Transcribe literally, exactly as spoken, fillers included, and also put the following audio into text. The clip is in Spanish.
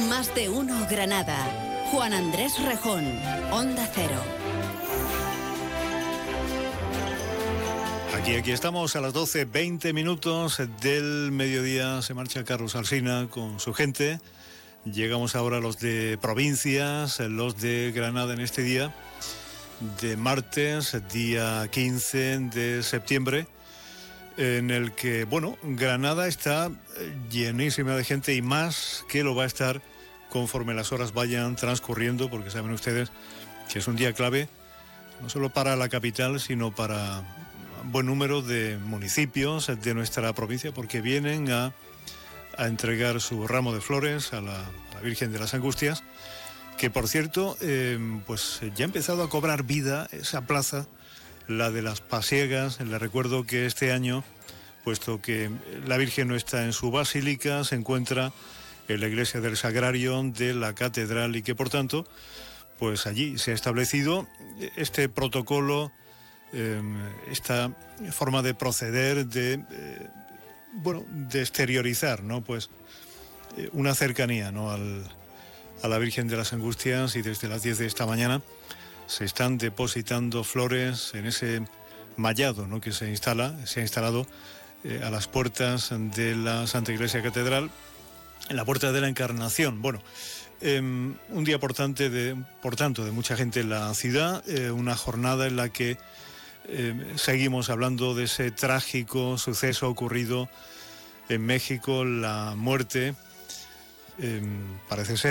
Más de uno Granada. Juan Andrés Rejón, Onda Cero. Aquí, aquí estamos a las doce, veinte minutos del mediodía. Se marcha Carlos Alsina con su gente. Llegamos ahora los de provincias, los de Granada en este día de martes, día quince de septiembre, en el que, bueno, Granada está llenísima de gente y más que lo va a estar conforme las horas vayan transcurriendo, porque saben ustedes que es un día clave, no solo para la capital, sino para un buen número de municipios de nuestra provincia, porque vienen a, a entregar su ramo de flores a la, a la Virgen de las Angustias, que por cierto, eh, pues ya ha empezado a cobrar vida esa plaza, la de las Pasiegas. Les recuerdo que este año, puesto que la Virgen no está en su basílica, se encuentra en la iglesia del Sagrario de la Catedral y que por tanto, pues allí se ha establecido este protocolo, eh, esta forma de proceder, de, eh, bueno, de exteriorizar, ¿no? Pues eh, una cercanía, ¿no? Al, a la Virgen de las Angustias, y desde las diez de esta mañana se están depositando flores en ese mallado, ¿no? Que se instala, se ha instalado eh, a las puertas de la Santa Iglesia Catedral, en la Puerta de la Encarnación. Bueno, eh, un día importante, de, por tanto, de mucha gente en la ciudad, eh, una jornada en la que eh, seguimos hablando de ese trágico suceso ocurrido en México, la muerte, eh, parece ser,